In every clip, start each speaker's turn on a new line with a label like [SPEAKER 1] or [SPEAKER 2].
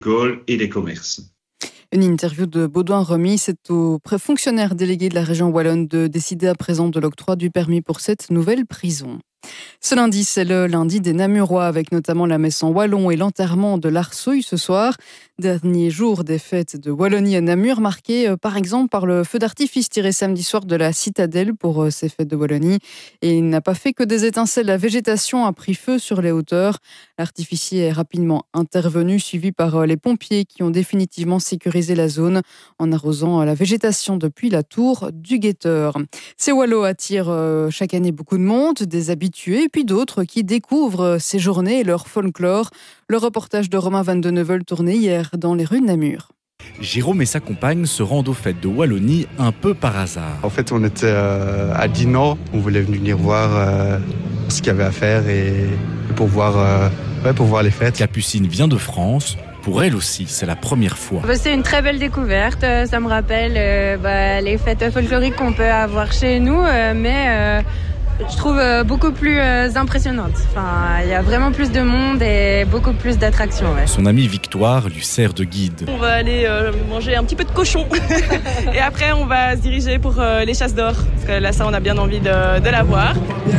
[SPEAKER 1] écoles et les commerces.
[SPEAKER 2] Une interview de Baudouin Remy, c'est au fonctionnaire délégué de la région wallonne de décider à présent de l'octroi du permis pour cette nouvelle prison. Ce lundi, c'est le lundi des Namurois, avec notamment la messe en wallon et l'enterrement de l'Arsouille ce soir. Dernier jour des fêtes de Wallonie à Namur, marqué par exemple par le feu d'artifice tiré samedi soir de la citadelle pour ces fêtes de Wallonie. Et il n'a pas fait que des étincelles, la végétation a pris feu sur les hauteurs. L'artificier est rapidement intervenu, suivi par les pompiers qui ont définitivement sécurisé la zone en arrosant la végétation depuis la tour du guetteur. Ces Wallos attirent chaque année beaucoup de monde, des habitués et puis d'autres qui découvrent ces journées et leur folklore. Le reportage de Romain Van de Neuvel tourné hier dans les rues de Namur.
[SPEAKER 3] Jérôme et sa compagne se rendent aux fêtes de Wallonie un peu par hasard.
[SPEAKER 4] En fait, on était à Dinan. On voulait venir voir ce qu'il y avait à faire et pour voir les fêtes.
[SPEAKER 3] Capucine vient de France. Pour elle aussi, c'est la première fois.
[SPEAKER 5] C'est une très belle découverte. Ça me rappelle les fêtes folkloriques qu'on peut avoir chez nous, mais je trouve beaucoup plus impressionnante. Il y a vraiment plus de monde et beaucoup plus d'attractions. Ouais.
[SPEAKER 3] Son amie Victoire lui sert de guide.
[SPEAKER 6] On va aller manger un petit peu de cochon et après on va se diriger pour les chasses d'or. Parce que là, ça, on a bien envie de la voir.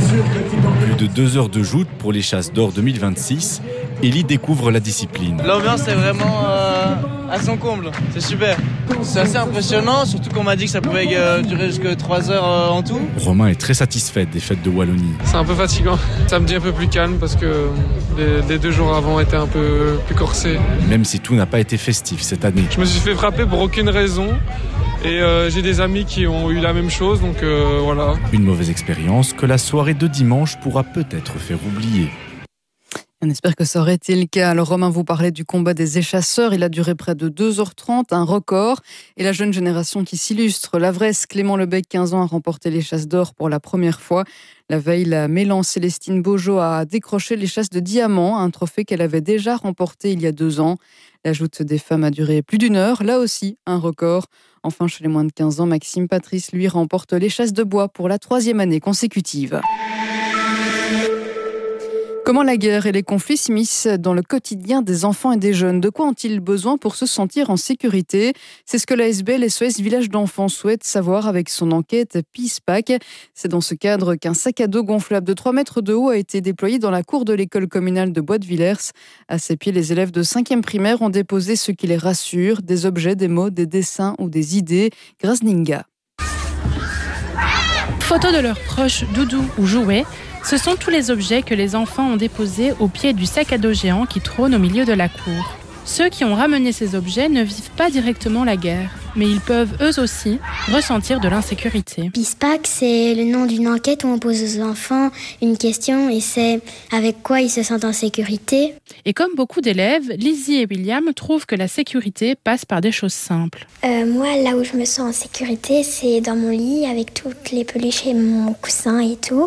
[SPEAKER 3] Plus de 2 heures de joute pour les chasses d'or 2026. Élie découvre la discipline.
[SPEAKER 7] L'ambiance est vraiment à son comble, c'est super. C'est assez impressionnant, surtout qu'on m'a dit que ça pouvait durer jusqu'à 3 heures en tout.
[SPEAKER 3] Romain est très satisfait des fêtes de Wallonie.
[SPEAKER 8] C'est un peu fatigant, samedi un peu plus calme parce que les 2 jours avant étaient un peu plus corsés.
[SPEAKER 3] Même si tout n'a pas été festif cette année.
[SPEAKER 8] Je me suis fait frapper pour aucune raison. Et j'ai des amis qui ont eu la même chose, donc voilà.
[SPEAKER 3] Une mauvaise expérience que la soirée de dimanche pourra peut-être faire oublier.
[SPEAKER 2] On espère que ça aurait été le cas. Alors Romain vous parlait du combat des échasseurs. Il a duré près de 2h30, un record. Et la jeune génération qui s'illustre. L'Avresse Clément Lebec, 15 ans, a remporté les chasses d'or pour la première fois. La veille, la Mélan Célestine Beaujeau a décroché les chasses de diamants, un trophée qu'elle avait déjà remporté il y a 2 ans. La joute des femmes a duré plus d'1 heure, là aussi un record. Enfin, chez les moins de 15 ans, Maxime Patrice, lui, remporte les chasses de bois pour la 3e année consécutive. Comment la guerre et les conflits s'immiscent dans le quotidien des enfants et des jeunes? De quoi ont-ils besoin pour se sentir en sécurité? C'est ce que l'ASBL SOS Village d'Enfants souhaite savoir avec son enquête Peace Pack. C'est dans ce cadre qu'un sac à dos gonflable de 3 mètres de haut a été déployé dans la cour de l'école communale de Bois de Villers. À ses pieds, les élèves de 5e primaire ont déposé ce qui les rassure, des objets, des mots, des dessins ou des idées. Grasninga.
[SPEAKER 9] Photos de leurs proches, doudous ou jouets. Ce sont tous les objets que les enfants ont déposés au pied du sac à dos géant qui trône au milieu de la cour. Ceux qui ont ramené ces objets ne vivent pas directement la guerre, mais ils peuvent eux aussi ressentir de l'insécurité.
[SPEAKER 10] Peace Pack, c'est le nom d'une enquête où on pose aux enfants une question et c'est avec quoi ils se sentent en sécurité.
[SPEAKER 9] Et comme beaucoup d'élèves, Lizzie et William trouvent que la sécurité passe par des choses simples.
[SPEAKER 10] Moi, là où je me sens en sécurité, c'est dans mon lit avec toutes les peluches et mon coussin et tout.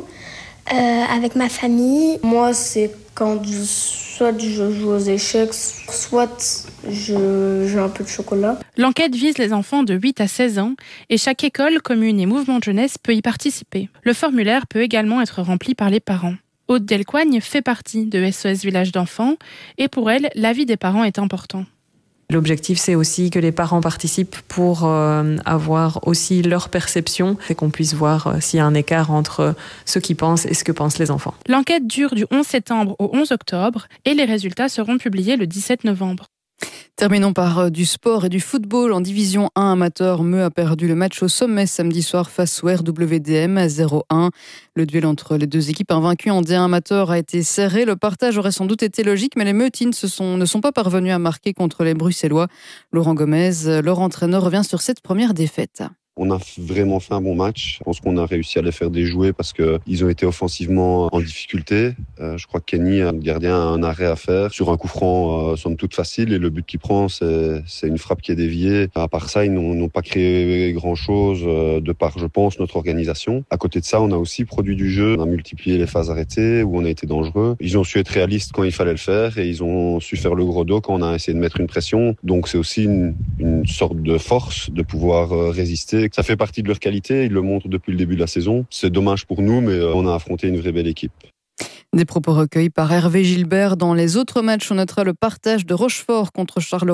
[SPEAKER 10] Avec ma famille.
[SPEAKER 11] Moi, c'est quand soit je joue aux échecs, soit j'ai un peu de chocolat.
[SPEAKER 9] L'enquête vise les enfants de 8 à 16 ans et chaque école, commune et mouvement de jeunesse peut y participer. Le formulaire peut également être rempli par les parents. Aude Delcoigne fait partie de SOS Village d'Enfants et pour elle, l'avis des parents est important.
[SPEAKER 12] L'objectif, c'est aussi que les parents participent pour avoir aussi leur perception et qu'on puisse voir s'il y a un écart entre ce qu'ils pensent et ce que pensent les enfants.
[SPEAKER 9] L'enquête dure du 11 septembre au 11 octobre et les résultats seront publiés le 17 novembre.
[SPEAKER 2] Terminons par du sport et du football. En division 1 amateur, Meux a perdu le match au sommet samedi soir face au RWDM à 0-1. Le duel entre les deux équipes invaincues en D1 amateur a été serré. Le partage aurait sans doute été logique, mais les Meutines ne sont pas parvenus à marquer contre les Bruxellois. Laurent Gomez, leur entraîneur, revient sur cette première défaite.
[SPEAKER 13] On a vraiment fait un bon match. Je pense qu'on a réussi à les faire déjouer parce qu'ils ont été offensivement en difficulté. Je crois que Kenny, le gardien, a un arrêt à faire sur un coup franc somme toute facile et le but qu'il prend, c'est une frappe qui est déviée. À part ça, ils n'ont pas créé grand-chose de par, je pense, notre organisation. À côté de ça, on a aussi produit du jeu. On a multiplié les phases arrêtées où on a été dangereux. Ils ont su être réalistes quand il fallait le faire et ils ont su faire le gros dos quand on a essayé de mettre une pression. Donc c'est aussi une sorte de force de pouvoir résister. Ça fait partie de leur qualité, ils le montrent depuis le début de la saison. C'est dommage pour nous, mais on a affronté une vraie belle équipe.
[SPEAKER 2] Des propos recueillis par Hervé Gilbert. Dans les autres matchs, on notera le partage de Rochefort contre Charleroi.